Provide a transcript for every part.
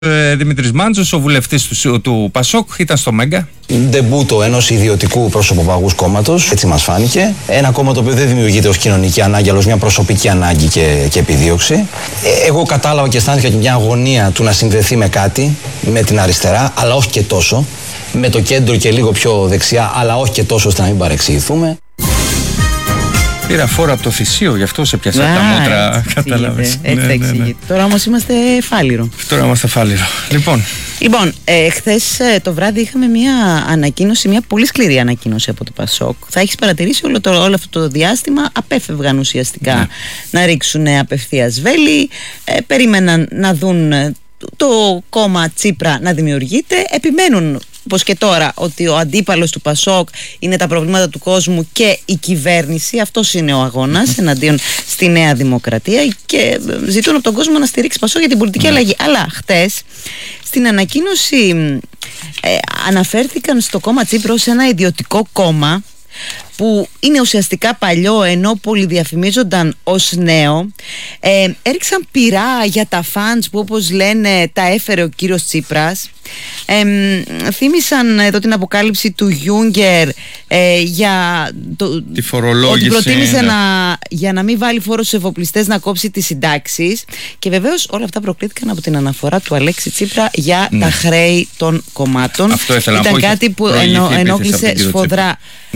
Δημήτρης Μάντζος, ο βουλευτής του Πασόκ, ήταν στο Μέγκα. Ντεμπούτο ενός ιδιωτικού προσωποπαγούς κόμματος, έτσι μας φάνηκε. Ένα κόμμα το οποίο δεν δημιουργείται ως κοινωνική ανάγκη, αλλά ως μια προσωπική ανάγκη και επιδίωξη. Εγώ κατάλαβα και αισθάνθηκα και μια αγωνία του να συνδεθεί με κάτι, με την αριστερά, αλλά όχι και τόσο. Με το κέντρο και λίγο πιο δεξιά, αλλά όχι και τόσο ώστε να μην παρεξηγηθούμε. Πήρα φόρο από το θυσίο, γι' αυτό σε πιάσα τα μότρα. Κατάλαβες. Έτσι εξηγείται. Τώρα όμως είμαστε φάληρο. Λοιπόν, χθες το βράδυ είχαμε μια ανακοίνωση, μια πολύ σκληρή ανακοίνωση από το Πασόκ. Θα έχεις παρατηρήσει όλο αυτό το διάστημα απέφευγαν ουσιαστικά να ρίξουν απευθείας βέλη. Περίμεναν να δουν το κόμμα Τσίπρα να δημιουργείται. Επιμένουν πως και τώρα ότι ο αντίπαλος του Πασόκ είναι τα προβλήματα του κόσμου και η κυβέρνηση. Αυτός είναι ο αγώνας εναντίον στη Νέα Δημοκρατία και ζητούν από τον κόσμο να στηρίξει Πασόκ για την πολιτική αλλαγή. Αλλά χτες στην ανακοίνωση αναφέρθηκαν στο κόμμα Τσίπρα ως ένα ιδιωτικό κόμμα που είναι ουσιαστικά παλιό ενώ πολυδιαφημίζονταν ως νέο. Έριξαν πυρά για τα φαντς που, όπως λένε, τα έφερε ο κύριος Τσίπρας. Θύμισαν εδώ την αποκάλυψη του Γιούγκερ για τη φορολόγηση, ότι προτίμησε για να μην βάλει φόρο στους εφοπλιστές να κόψει τις συντάξεις. Και βεβαίως όλα αυτά προκλήθηκαν από την αναφορά του Αλέξη Τσίπρα για τα χρέη των κομμάτων. Ήταν κάτι που ενόχλησε σφοδρά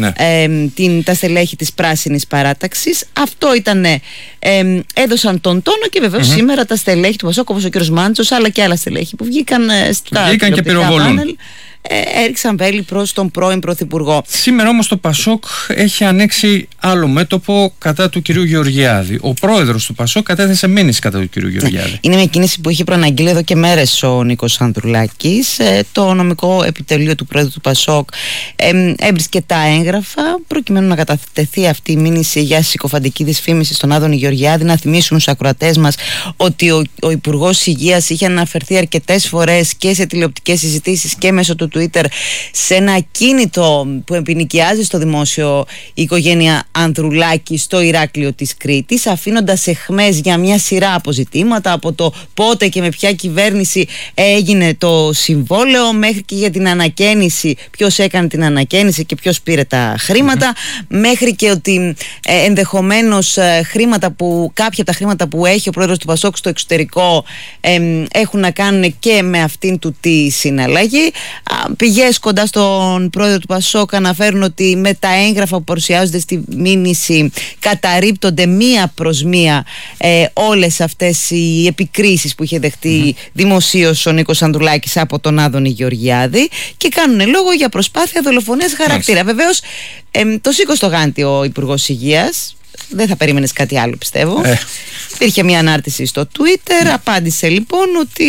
τα στελέχη της Πράσινης Παράταξης. Αυτό ήταν, έδωσαν τον τόνο και βεβαίως σήμερα τα στελέχη του Πασόκ, όπως ο κ. Μάντσος, αλλά και άλλα στελέχη που βγήκαν στα τηλεοπτικά πάνελ, έριξαν βέλη προς τον πρώην Πρωθυπουργό. Σήμερα όμως το Πασόκ έχει ανοίξει άλλο μέτωπο κατά του κυρίου Γεωργιάδη. Ο πρόεδρος του Πασόκ κατέθεσε μήνυση κατά του κυρίου Γεωργιάδη. Είναι μια κίνηση που είχε προαναγγείλει εδώ και μέρες ο Νίκος Ανδρουλάκης. Το νομικό επιτελείο του πρόεδρου του Πασόκ έβρισκε τα έγγραφα προκειμένου να κατατεθεί αυτή η μήνυση για συκοφαντική δυσφήμιση στον Άδωνη Γεωργιάδη. Να θυμίσουμε στους ακροατές μας ότι ο Υπουργός Υγείας είχε αναφερθεί αρκετές φορές και σε τηλεοπτικές συζητήσεις και μέσω του Twitter σε ένα ακίνητο που επινοικιάζει στο δημόσιο η οικογένεια Ανδρουλάκη στο Ηράκλειο της Κρήτης, αφήνοντας αιχμές για μια σειρά αποζητήματα, από το πότε και με ποια κυβέρνηση έγινε το συμβόλαιο, μέχρι και για την ανακαίνιση, ποιος έκανε την ανακαίνιση και ποιος πήρε τα χρήματα, μέχρι και ότι ενδεχομένως κάποια από τα χρήματα που έχει ο πρόεδρος του Πασόκ στο εξωτερικό έχουν να κάνουν και με αυτήν του τη συναλλαγή. Πηγές κοντά στον πρόεδρο του Πασόκ αναφέρουν ότι με τα έγγραφα που παρουσιάζονται στη μήνυση καταρρίπτονται μία προς μία όλες αυτές οι επικρίσεις που είχε δεχτεί δημοσίως ο Νίκος Ανδρουλάκης από τον Άδωνη Γεωργιάδη και κάνουν λόγο για προσπάθεια δολοφονίας χαρακτήρα. Βεβαίως το σήκωσε το γάντι ο Υπουργός Υγείας. Δεν θα περίμενες κάτι άλλο, πιστεύω. Υπήρχε μια ανάρτηση στο Twitter. Απάντησε λοιπόν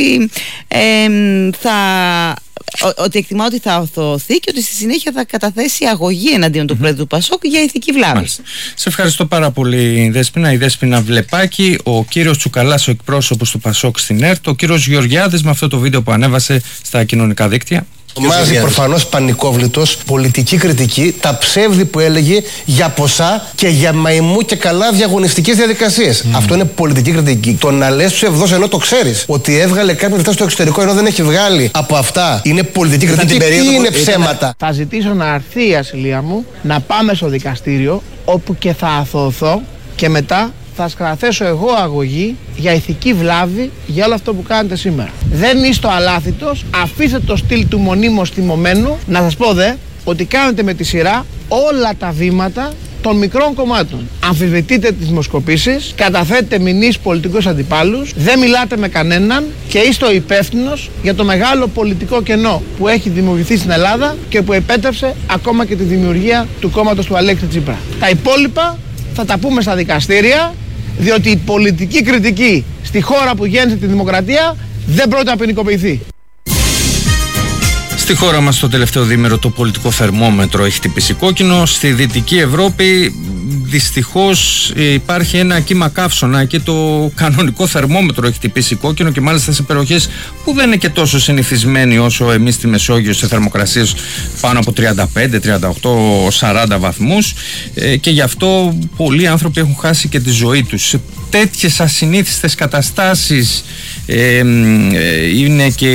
ότι εκτιμά ότι θα οθωθεί και ότι στη συνέχεια θα καταθέσει αγωγή εναντίον του πρόεδρου του Πασόκ για ηθική βλάβη. Σε ευχαριστώ πάρα πολύ, Δέσποινα. Η Δέσποινα Βλεπάκη, ο κύριος Τσουκαλάς, ο εκπρόσωπος του Πασόκ στην ΕΡΤ, ο κύριος Γεωργιάδης με αυτό το βίντεο που ανέβασε στα κοινωνικά δίκτυα. Μάζει προφανώς πανικόβλητος πολιτική κριτική, τα ψεύδη που έλεγε για ποσά και για μαϊμού και καλά διαγωνιστικές διαδικασίες. Αυτό είναι πολιτική κριτική. Το να λες ψευδός ενώ το ξέρεις ότι έβγαλε κάποια λεφτά στο εξωτερικό ενώ δεν έχει βγάλει από αυτά είναι πολιτική κριτική ή είναι ψέματα. Θα ζητήσω να έρθει η ασυλία μου, να πάμε στο δικαστήριο όπου και θα αθωωθώ και μετά θα καταθέσω εγώ αγωγή για ηθική βλάβη για όλο αυτό που κάνετε σήμερα. Δεν είστε ο αλάθητος, αφήστε το στυλ του μονίμως θυμωμένου. Να σας πω ότι κάνετε με τη σειρά όλα τα βήματα των μικρών κομμάτων. Αμφισβητείτε τις δημοσκοπήσεις, καταθέτετε μηνύσεις πολιτικούς αντιπάλους, δεν μιλάτε με κανέναν και είστε ο υπεύθυνος για το μεγάλο πολιτικό κενό που έχει δημιουργηθεί στην Ελλάδα και που επέτρεψε ακόμα και τη δημιουργία του κόμματος του Αλέξη Τσίπρα. Τα υπόλοιπα θα τα πούμε στα δικαστήρια, διότι η πολιτική κριτική στη χώρα που γέννησε τη δημοκρατία δεν πρόκειται να ποινικοποιηθεί. Στη χώρα μας το τελευταίο διήμερο το πολιτικό θερμόμετρο έχει χτυπήσει κόκκινο. Στη Δυτική Ευρώπη δυστυχώς υπάρχει ένα κύμα καύσωνα και το κανονικό θερμόμετρο έχει χτυπήσει κόκκινο, και μάλιστα σε περιοχές που δεν είναι και τόσο συνηθισμένοι όσο εμείς στη Μεσόγειο, σε θερμοκρασίες πάνω από 35, 38, 40 βαθμούς, και γι' αυτό πολλοί άνθρωποι έχουν χάσει και τη ζωή τους. Σε τέτοιες ασυνήθιστες καταστάσεις είναι και